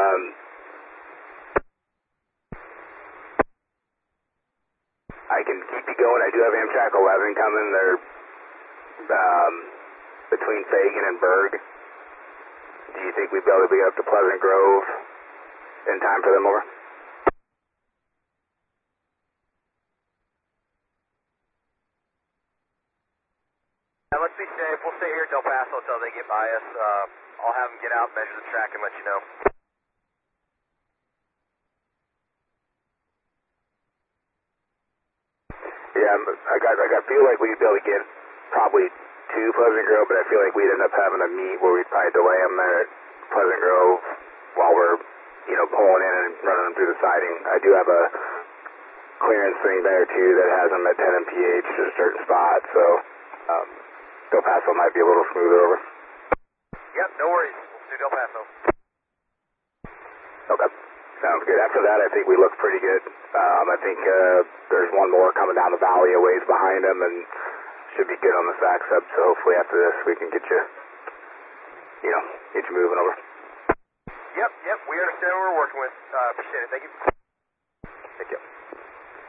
I can keep you going. I do have Amtrak 11 coming. They're between Fagan and Berg. Do you think we'd be able to get up to Pleasant Grove in time for them over? Let's be safe. We'll stay here at Del Paso until they get by us. I'll have them get out, measure the track, and let you know. Yeah, I feel like we'd be able to get probably to Pleasant Grove, but I feel like we'd end up having a meet where we'd probably delay them there at Pleasant Grove while we're, pulling in and running them through the siding. I do have a clearance thing there too that has them at 10 mph at a certain spot, so Del Paso might be a little smoother over. Yep, no worries. We'll do Del Paso. Okay, sounds good. After that, I think we look pretty good. I think there's one more coming down the valley a ways behind them, and should be good on the stack sub. So hopefully after this we can get you, get you moving over. Yep. We understand what we're working with. Appreciate it. Thank you. Thank you.